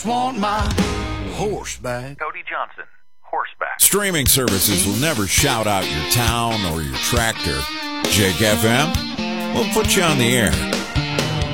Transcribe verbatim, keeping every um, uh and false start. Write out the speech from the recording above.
just want my horse back. Cody Johnson, horseback. Streaming services will never shout out your town or your tractor. Jake F M will put you on the air.